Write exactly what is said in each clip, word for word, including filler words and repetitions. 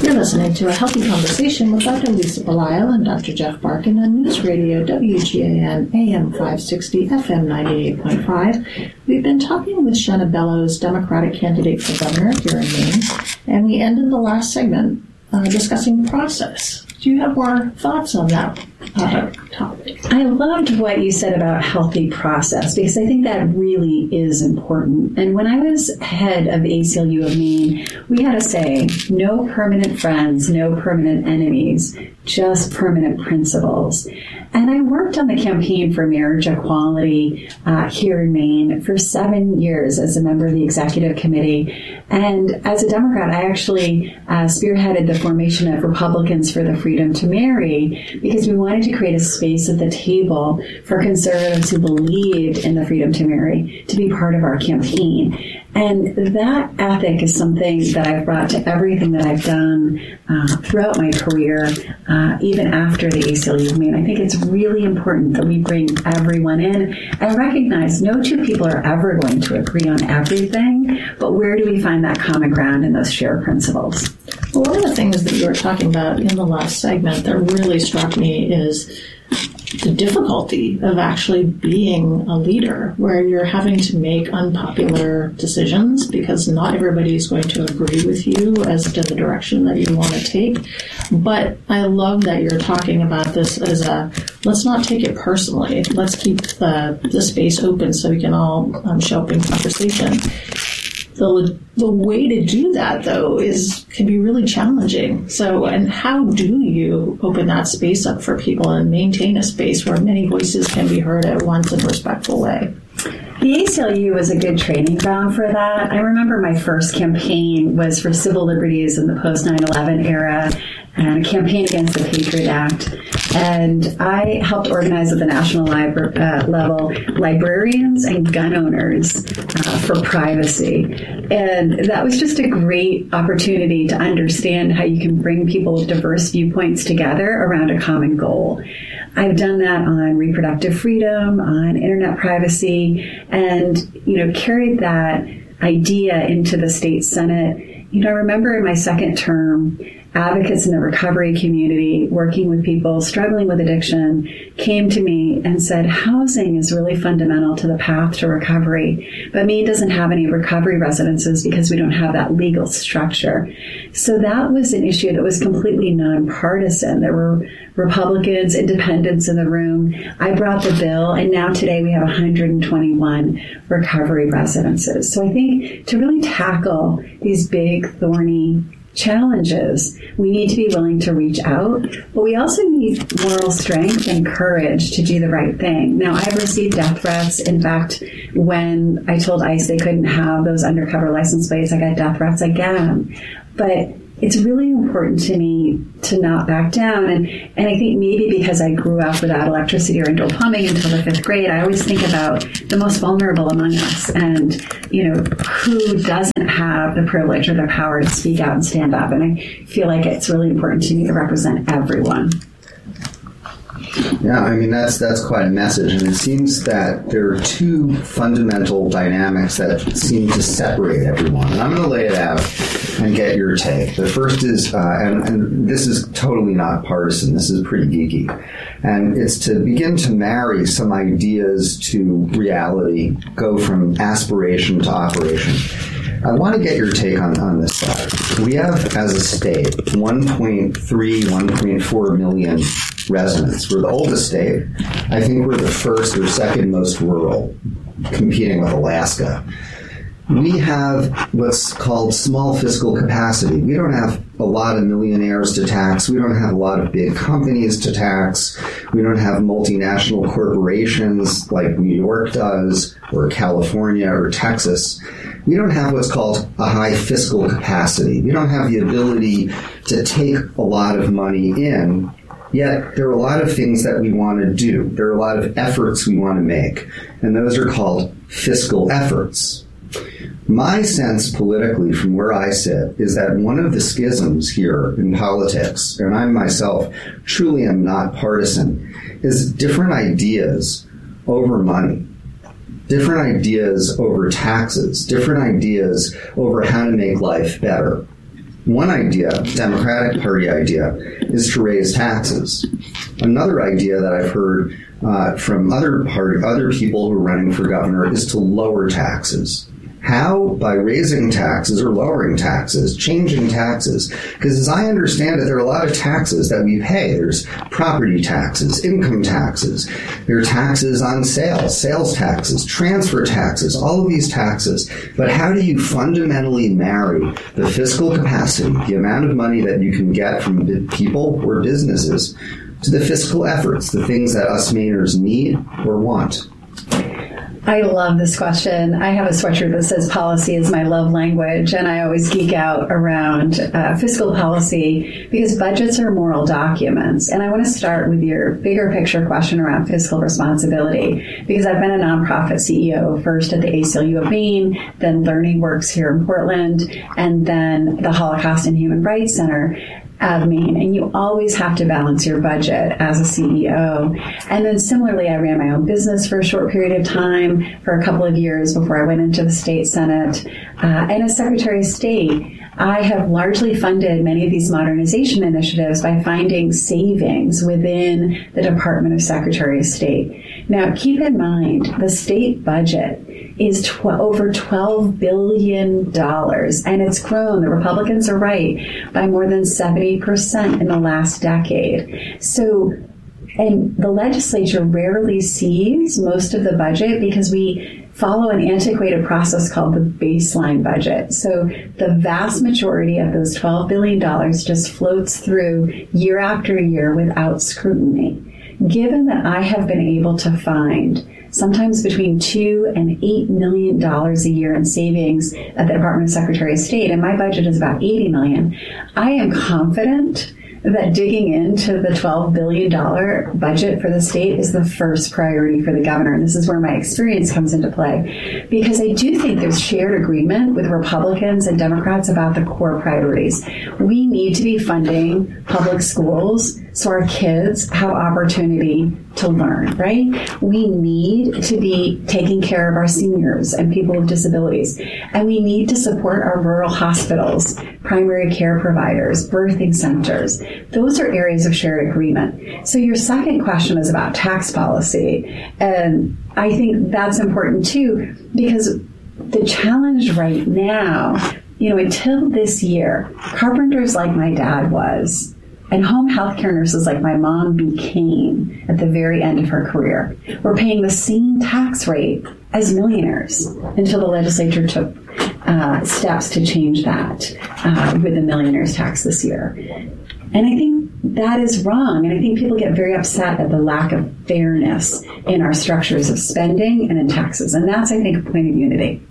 You're listening to A Healthy Conversation with Doctor Lisa Belisle and Doctor Jeff Barkin on News Radio W G A N A M five sixty, F M ninety-eight point five. We've been talking with Shenna Bellows, Democratic candidate for governor here in Maine, and we ended the last segment uh, discussing process. Do you have more thoughts on that uh, topic? I loved what you said about healthy process, because I think that really is important. And when I was head of A C L U of Maine, we had a say, no permanent friends, no permanent enemies, just permanent principles. And I worked on the campaign for marriage equality uh, here in Maine for seven years as a member of the executive committee. And as a Democrat, I actually uh, spearheaded the formation of Republicans for the Freedom to Marry, because we wanted to create a space at the table for conservatives who believed in the freedom to marry to be part of our campaign. And that ethic is something that I've brought to everything that I've done uh, throughout my career, uh, even after the A C L U of Maine. I think it's really important that we bring everyone in and recognize no two people are ever going to agree on everything, but where do we find that common ground in those shared principles? Well, one of the things that you were talking about in the last segment that really struck me is the difficulty of actually being a leader, where you're having to make unpopular decisions because not everybody is going to agree with you as to the direction that you want to take. But I love that you're talking about this as a, let's not take it personally. Let's keep the, the space open so we can all um, show up in conversation. The, the way to do that, though, is can be really challenging. So, and how do you open that space up for people and maintain a space where many voices can be heard at once in a respectful way? The A C L U was a good training ground for that. I remember my first campaign was for civil liberties in the post nine eleven era, and a campaign against the Patriot Act. And I helped organize at the national libra- uh, level librarians and gun owners uh, for privacy. And that was just a great opportunity to understand how you can bring people with diverse viewpoints together around a common goal. I've done that on reproductive freedom, on internet privacy, and, you know, carried that idea into the state Senate. You know, I remember in my second term, advocates in the recovery community working with people struggling with addiction came to me and said, housing is really fundamental to the path to recovery, but Maine doesn't have any recovery residences because we don't have that legal structure. So that was an issue that was completely nonpartisan. There were Republicans, independents in the room. I brought the bill, and now today we have one hundred twenty-one recovery residences. So I think to really tackle these big, thorny challenges, we need to be willing to reach out, but we also need moral strength and courage to do the right thing. Now, I've received death threats. In fact, when I told ICE they couldn't have those undercover license plates, I got death threats again. But it's really important to me to not back down. And, and I think maybe because I grew up without electricity or indoor plumbing until the fifth grade, I always think about the most vulnerable among us and, you know, who doesn't have the privilege or the power to speak out and stand up. And I feel like it's really important to me to represent everyone. Yeah, I mean, that's that's quite a message. And it seems that there are two fundamental dynamics that seem to separate everyone. And I'm going to lay it out and get your take. The first is, uh, and, and this is totally not partisan, this is pretty geeky, and it's to begin to marry some ideas to reality, go from aspiration to operation. I want to get your take on, on this side. We have, as a state, one point three, one point four million residents. We're the oldest state. I think we're the first or second most rural, competing with Alaska. We have what's called small fiscal capacity. We don't have a lot of millionaires to tax. We don't have a lot of big companies to tax. We don't have multinational corporations like New York does, or California, or Texas. We don't have what's called a high fiscal capacity. We don't have the ability to take a lot of money in, yet there are a lot of things that we want to do. There are a lot of efforts we want to make, and those are called fiscal efforts. My sense politically from where I sit is that one of the schisms here in politics, and I myself truly am not partisan, is different ideas over money, different ideas over taxes, different ideas over how to make life better. One idea, Democratic Party idea, is to raise taxes. Another idea that I've heard uh, from other part, other people who are running for governor is to lower taxes. How? By raising taxes or lowering taxes, changing taxes. Because as I understand it, there are a lot of taxes that we pay. There's property taxes, income taxes. There are taxes on sales, sales taxes, transfer taxes, all of these taxes. But how do you fundamentally marry the fiscal capacity, the amount of money that you can get from people or businesses, to the fiscal efforts, the things that us Mainers need or want? I love this question. I have a sweatshirt that says policy is my love language, and I always geek out around uh, fiscal policy because budgets are moral documents. And I want to start with your bigger picture question around fiscal responsibility, because I've been a nonprofit C E O first at the A C L U of Maine, then Learning Works here in Portland, and then the Holocaust and Human Rights Center of Maine, and you always have to balance your budget as a C E O. And then similarly, I ran my own business for a short period of time, for a couple of years before I went into the state senate. Uh, and as Secretary of State, I have largely funded many of these modernization initiatives by finding savings within the Department of Secretary of State. Now, keep in mind, the state budget is tw- over twelve billion dollars, and it's grown, the Republicans are right, by more than seventy percent in the last decade. So, and the legislature rarely sees most of the budget because we follow an antiquated process called the baseline budget. So the vast majority of those twelve billion dollars just floats through year after year without scrutiny. Given that I have been able to find sometimes between two and eight million dollars a year in savings at the Department of Secretary of State, and my budget is about eighty million, I am confident that digging into the twelve billion dollars budget for the state is the first priority for the governor. And this is where my experience comes into play, because I do think there's shared agreement with Republicans and Democrats about the core priorities. We need to be funding public schools so our kids have opportunity to learn, right? We need to be taking care of our seniors and people with disabilities. And we need to support our rural hospitals, primary care providers, birthing centers. Those are areas of shared agreement. So your second question is about tax policy. And I think that's important too, because the challenge right now, you know, until this year, carpenters like my dad was, and home health care nurses like my mom became at the very end of her career, were paying the same tax rate as millionaires until the legislature took uh, steps to change that uh, with the millionaires tax this year. And I think that is wrong. And I think people get very upset at the lack of fairness in our structures of spending and in taxes. And that's, I think, a point of unity.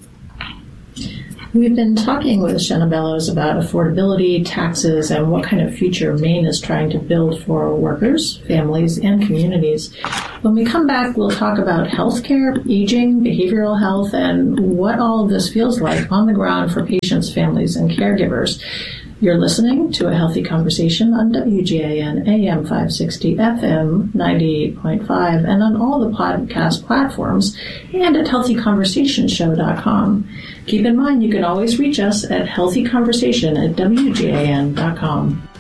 We've been talking with Shenna Bellows about affordability, taxes, and what kind of future Maine is trying to build for workers, families, and communities. When we come back, we'll talk about healthcare, aging, behavioral health, and what all of this feels like on the ground for patients, families, and caregivers. You're listening to A Healthy Conversation on W G A N A M five sixty, F M ninety-eight point five, and on all the podcast platforms, and at healthy conversation show dot com. Keep in mind, you can always reach us at healthy conversation at W G A N dot com.